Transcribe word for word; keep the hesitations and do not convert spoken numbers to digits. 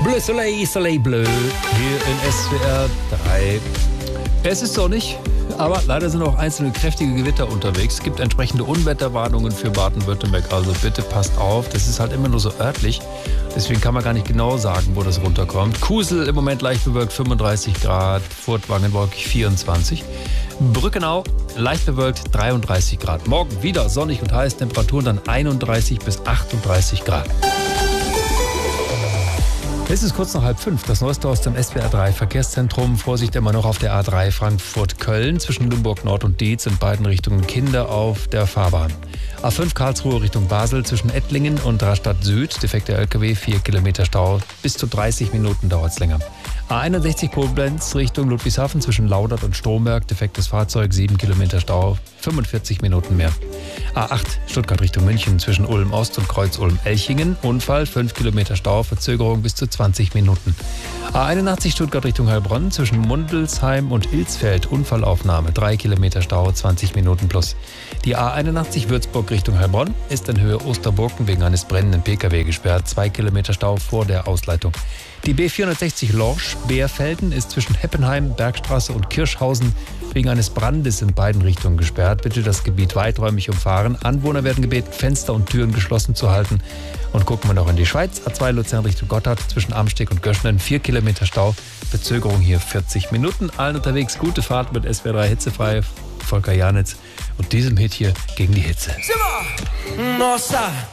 Bleu Soleil, Soleil Bleu, hier in S W R drei. Es ist sonnig, aber leider sind auch einzelne kräftige Gewitter unterwegs. Es gibt entsprechende Unwetterwarnungen für Baden-Württemberg, also bitte passt auf. Das ist halt immer nur so örtlich, deswegen kann man gar nicht genau sagen, wo das runterkommt. Kusel im Moment leicht bewölkt fünfunddreißig Grad, Furtwangen wolkig vierundzwanzig. Brückenau leicht bewölkt dreiunddreißig Grad. Morgen wieder sonnig und heiß, Temperaturen dann einunddreißig bis achtunddreißig Grad. Es ist kurz nach halb fünf. Das Neueste aus dem S W R drei Verkehrszentrum. Vorsicht immer noch auf der A drei Frankfurt-Köln. Zwischen Limburg Nord und Dietz in beiden Richtungen Kinder auf der Fahrbahn. A fünf Karlsruhe Richtung Basel zwischen Ettlingen und Rastatt Süd. Defekter L K W, vier Kilometer Stau. Bis zu dreißig Minuten dauert es länger. A einundsechzig Koblenz Richtung Ludwigshafen zwischen Laudert und Stromberg. Defektes Fahrzeug, sieben Kilometer Stau. fünfundvierzig Minuten mehr. A acht Stuttgart Richtung München zwischen Ulm Ost und Kreuz Ulm-Elchingen. Unfall, fünf Kilometer Stau, Verzögerung bis zu zwanzig Minuten. A einundachtzig Stuttgart Richtung Heilbronn zwischen Mundelsheim und Ilsfeld. Unfallaufnahme, drei Kilometer Stau, zwanzig Minuten plus. Die A einundachtzig Würzburg Richtung Heilbronn ist in Höhe Osterburken wegen eines brennenden P K W gesperrt. zwei Kilometer Stau vor der Ausleitung. Die B vierhundertsechzig Lorsch Beerfelden ist zwischen Heppenheim, Bergstraße und Kirschhausen wegen eines Brandes in beiden Richtungen gesperrt. Bitte das Gebiet weiträumig umfahren. Anwohner werden gebeten, Fenster und Türen geschlossen zu halten. Und gucken wir noch in die Schweiz. A zwei Luzern Richtung Gotthard zwischen Amsteg und Göschnen. vier Kilometer Stau. Verzögerung hier vierzig Minuten. Allen unterwegs gute Fahrt mit S W R drei Hitzefrei. Volker Janitz und diesem Hit hier gegen die Hitze. Nossa!